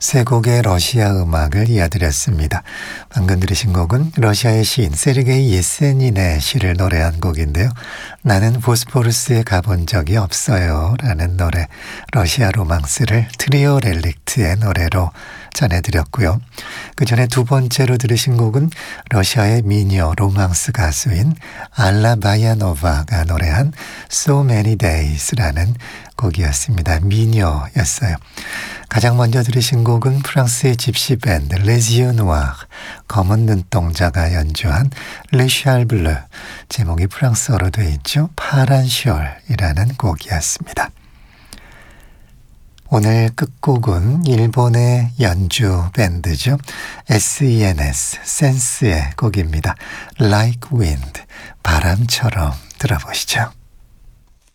세 곡의 러시아 음악을 이어드렸습니다. 방금 들으신 곡은 러시아의 시인 세르게이 예세닌의 시를 노래한 곡인데요. 나는 보스포루스에 가본 적이 없어요 라는 노래, 러시아 로망스를 트리오 렐릭트의 노래로 전해드렸고요. 그 전에 두 번째로 들으신 곡은 러시아의 미녀 로망스 가수인 알라 바야노바가 노래한 So Many Days라는 곡이었습니다. 미녀였어요. 가장 먼저 들으신 곡은 프랑스의 집시 밴드 레지오 누아르, 검은 눈동자가 연주한 Le Ciel Bleu, 제목이 프랑스어로 되어 있죠. 파란 셜이라는 곡이었습니다. 오늘 끝곡은 일본의 연주 밴드죠. SENS, 센스의 곡입니다. Like Wind, 바람처럼 들어보시죠.